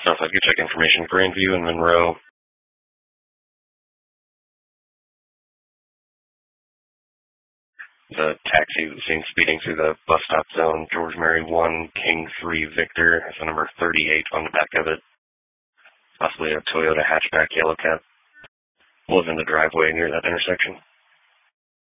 Southside Good Check information, Grandview and Monroe. The taxi was seen speeding through the bus stop zone, George Mary 1, King 3, Victor. That's the number 38 on the back of it. Possibly a Toyota hatchback yellow cab. Was in the driveway near that intersection.